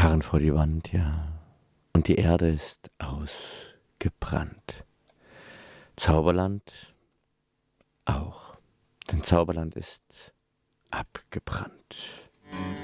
Karren vor die Wand, ja. Und die Erde ist ausgebrannt. Zauberland auch. Denn Zauberland ist abgebrannt.